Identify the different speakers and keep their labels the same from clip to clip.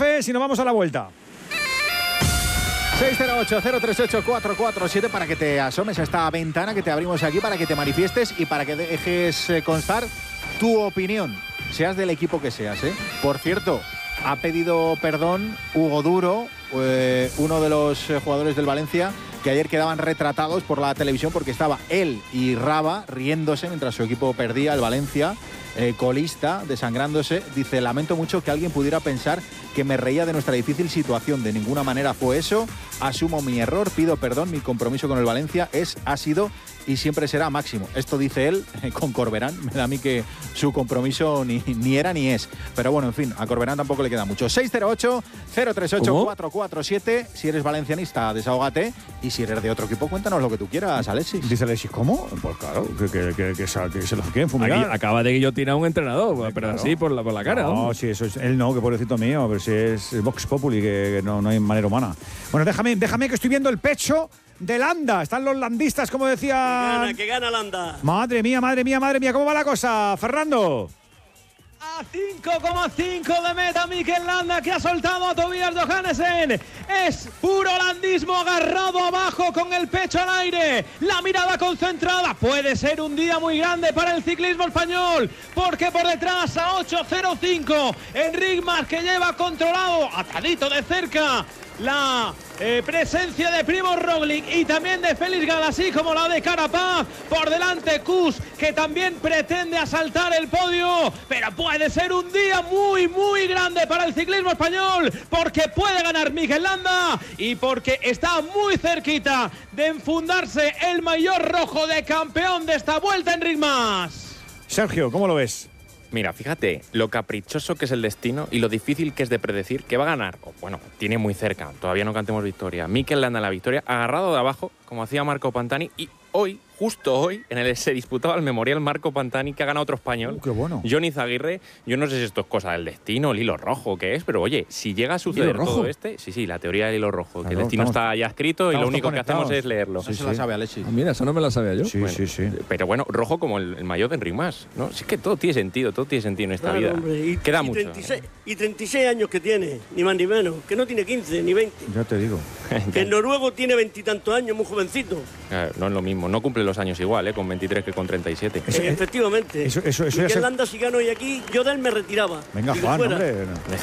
Speaker 1: profe, si nos vamos a la vuelta.
Speaker 2: 608-038-447 para que te asomes a esta ventana que te abrimos aquí, para que te manifiestes y para que dejes constar tu opinión, seas del equipo que seas, ¿eh? Por cierto, ha pedido perdón Hugo Duro, uno de los jugadores del Valencia, que ayer quedaban retratados por la televisión porque estaba él y Raba riéndose mientras su equipo perdía, el Valencia, colista, desangrándose. Dice: lamento mucho que alguien pudiera pensar que me reía de nuestra difícil situación. De ninguna manera fue eso. Asumo mi error, pido perdón. Mi compromiso con el Valencia ha sido y siempre será máximo. Esto dice él con Corberán. Me da a mí que su compromiso ni era ni es. Pero bueno, en fin, a Corberán tampoco le queda mucho. 608-038-447. Si eres valencianista, desahógate. Y si eres de otro equipo, cuéntanos lo que tú quieras, Alexis.
Speaker 1: Dice Alexis, ¿cómo? Pues claro, que se los quieren fumigar.
Speaker 3: Aquí acaba de guillotinar a un entrenador, pero claro. Así por la cara.
Speaker 1: No, sí, eso es él, no, que pobrecito mío, pero si es Vox Populi, que no hay manera humana. Bueno, déjame que estoy viendo el pecho de Landa. Están los landistas, como decía.
Speaker 4: Que gana Landa.
Speaker 1: Madre mía, ¿cómo va la cosa, Fernando?
Speaker 5: A 5,5 de meta Mikel Landa, que ha soltado a Tobias Johannesen. Es puro landismo, agarrado abajo con el pecho al aire, la mirada concentrada. Puede ser un día muy grande para el ciclismo español, porque por detrás a 8.05 Enric Mas, que lleva controlado, atadito de cerca, la presencia de Primož Roglic y también de Félix Gall, así como la de Carapaz. Por delante Kuss, que también pretende asaltar el podio, pero puede ser un día muy muy grande para el ciclismo español, porque puede ganar Mikel Landa y porque está muy cerquita de enfundarse el maillot rojo de campeón de esta vuelta, Enric Mas.
Speaker 1: Sergio, ¿cómo lo ves?
Speaker 6: Mira, fíjate lo caprichoso que es el destino y lo difícil que es de predecir que va a ganar. Bueno, tiene muy cerca, todavía no cantemos victoria. Mikel Landa en la victoria, agarrado de abajo, como hacía Marco Pantani, y hoy, justo hoy, se disputaba el memorial Marco Pantani, que ha ganado otro español.
Speaker 1: ¡Qué bueno!
Speaker 6: Johnny Zaguirre. Yo no sé si esto es cosa del destino, el hilo rojo, qué es, pero oye, si llega a suceder todo sí, la teoría del hilo rojo, claro, que el destino está ya escrito y lo único que hacemos es leerlo.
Speaker 2: Sí, se la sabe Alexis.
Speaker 3: Mira, eso no me la sabía yo.
Speaker 1: Sí,
Speaker 6: bueno,
Speaker 1: sí.
Speaker 6: Pero bueno, rojo como el maillot de Enric Mas, ¿no? Sí, que todo tiene sentido en esta vida.
Speaker 4: Hombre,
Speaker 6: queda
Speaker 4: mucho. 36 años que tiene, ni más ni menos, que no tiene 15 ni 20.
Speaker 1: Ya te digo.
Speaker 4: Que el noruego tiene 20 y tantos años, muy jovencito.
Speaker 6: No es lo mismo, no cumple los años igual, con 23 que con 37.
Speaker 4: Efectivamente.
Speaker 1: Eso
Speaker 4: Mikel Landa, si gano hoy aquí, yo de él me retiraba.
Speaker 1: Venga, Juan, hombre.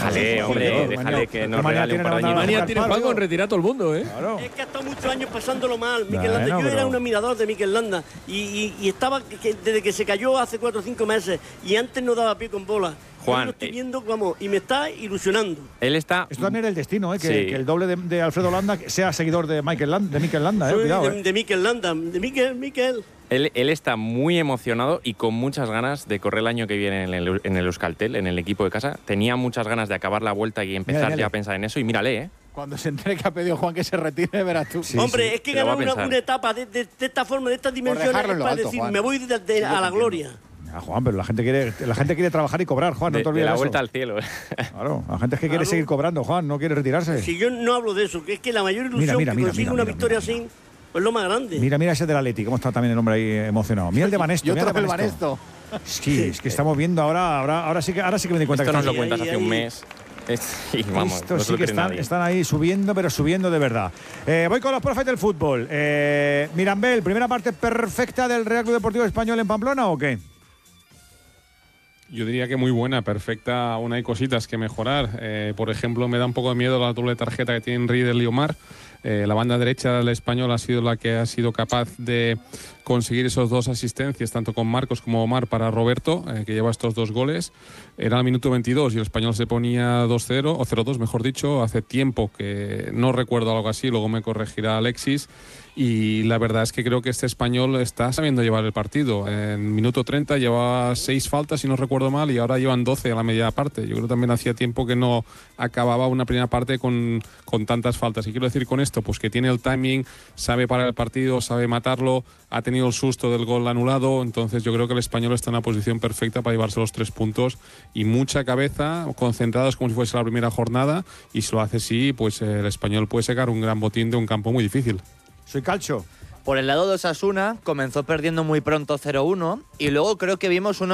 Speaker 6: Déjale que nos regale un par de años.
Speaker 3: Manía tiene Juan con retirar a todo el mundo, ¿eh?
Speaker 1: Claro.
Speaker 4: Es que ha estado muchos años pasándolo mal, Mikel Landa. Yo era un admirador de Mikel Landa y estaba desde que se cayó hace 4 o 5 meses y antes no daba pie con bola.
Speaker 6: Juan,
Speaker 4: yo lo estoy viendo, y me está ilusionando.
Speaker 6: Él está.
Speaker 1: Esto también es el destino, que el doble de Alfredo Landa sea seguidor de Mikel Landa, cuidado.
Speaker 4: De Mikel Landa, de Mikel.
Speaker 6: Él está muy emocionado y con muchas ganas de correr el año que viene en el Euskaltel, en el equipo de casa. Tenía muchas ganas de acabar la vuelta y empezar ya a pensar en eso. Y mírale,
Speaker 2: Cuando se entere que ha pedido Juan que se retire, verás tú.
Speaker 4: Sí, hombre, es que ganar una etapa de esta forma, de estas dimensiones, es para decir, Juan, me voy a la gloria.
Speaker 1: Juan, pero la gente quiere trabajar y cobrar, Juan, no te olvides
Speaker 6: de la
Speaker 1: eso.
Speaker 6: vuelta al cielo.
Speaker 1: Claro, la gente es que quiere seguir cobrando, Juan, no quiere retirarse.
Speaker 4: Si yo no hablo de eso, que es que la mayor ilusión que consigue una victoria así, pues lo más grande.
Speaker 1: Mira ese del Atleti, cómo está también el hombre ahí emocionado. Mira el de Banesto.
Speaker 2: Yo traje el Banesto.
Speaker 1: Sí, es que estamos viendo ahora sí que me di cuenta.
Speaker 6: Esto nos lo cuentas hace un mes. Y vamos,
Speaker 1: esto sí que están ahí subiendo, pero subiendo de verdad. Voy con los profes del fútbol. Mirambel, ¿primera parte perfecta del Real Club Deportivo Español en Pamplona o qué?
Speaker 7: Yo diría que muy buena, perfecta. Aún hay cositas que mejorar. Por ejemplo, me da un poco de miedo la doble tarjeta que tienen Riedel y Omar. La banda derecha del Español ha sido la que ha sido capaz de conseguir esos 2 asistencias, tanto con Marcos como Omar, para Roberto, que lleva estos 2 goles. Era el minuto 22 y el Español se ponía 2-0, o 0-2 mejor dicho, hace tiempo que no recuerdo algo así, luego me corregirá Alexis. Y la verdad es que creo que este Español está sabiendo llevar el partido. En minuto 30 llevaba 6 faltas, si no recuerdo mal, y ahora llevan 12 a la media parte. Yo creo que también hacía tiempo que no acababa una primera parte con tantas faltas. Y quiero decir con esto, pues que tiene el timing, sabe parar el partido, sabe matarlo, ha tenido el susto del gol anulado. Entonces yo creo que el Español está en una posición perfecta para llevarse los 3 puntos y mucha cabeza, concentrados como si fuese la primera jornada, y si lo hace así, pues el Español puede sacar un gran botín de un campo muy difícil.
Speaker 1: Soy Calcio.
Speaker 8: Por el lado de Osasuna, comenzó perdiendo muy pronto 0-1 y luego creo que vimos